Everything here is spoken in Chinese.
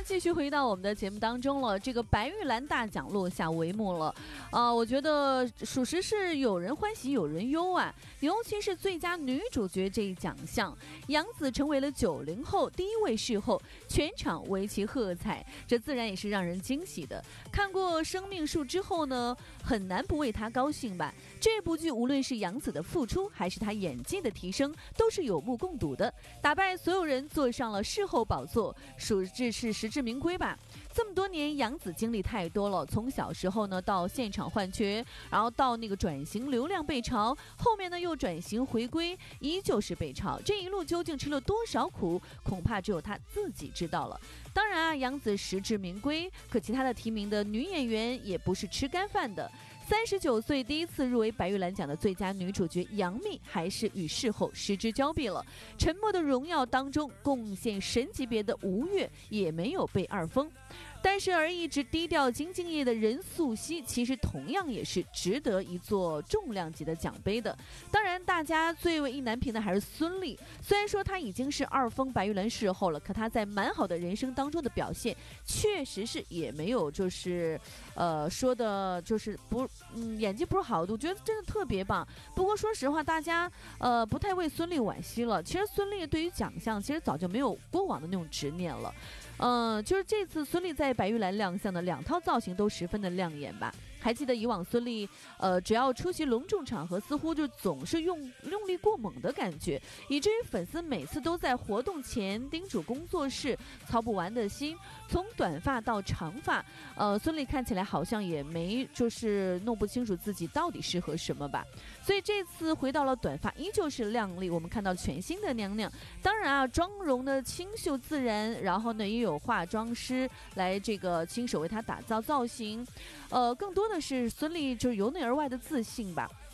继续回到我们的节目当中了。这个白玉兰大奖落下帷幕了，我觉得属实是有人欢喜有人忧啊。尤其是最佳女主角这一奖项，杨紫成为了90后第一位视后，全场为其喝彩，这自然也是让人惊喜的。看过《生命树》之后呢，很难不为她高兴吧。这部剧无论是杨紫的付出，还是她演技的提升，都是有目共睹的，打败所有人坐上了视后宝座，属这是实至名归吧。这么多年，杨紫经历太多了，从小时候呢到现场换角，然后到那个转型流量被嘲，后面呢又转型回归，依旧是被嘲。这一路究竟吃了多少苦，恐怕只有她自己知道了。当然啊，杨紫实至名归，可其他的提名的女演员也不是吃干饭的。39岁第一次入围白玉兰奖的最佳女主角杨幂，还是与视后失之交臂了。《沉默的荣耀》当中贡献神级别的吴越也没有被二封。但是而一直低调兢兢业的任素汐，其实同样也是值得一座重量级的奖杯的。当然，大家最为意难平的还是孙俪。虽然说她已经是2封白玉兰视后了，可她在《蛮好的人生》当中的表现，确实是也没有说的就是演技不是好的，我觉得真的特别棒。不过说实话，大家不太为孙俪惋惜了。其实孙俪对于奖项其实早就没有过往的那种执念了。就是这次孙俪在白玉兰亮相的2套造型都十分的亮眼吧。还记得以往孙俪只要出席隆重场合，似乎就总是用力过猛的感觉，以至于粉丝每次都在活动前叮嘱工作室操不完的心。从短发到长发，孙俪看起来好像也没就是弄不清楚自己到底适合什么吧。所以这次回到了短发，依旧是靓丽。我们看到全新的娘娘，当然啊，妆容的清秀自然，然后呢也有化妆师来这个亲手为她打造造型。更多的是孙俪就是由内而外的自信吧。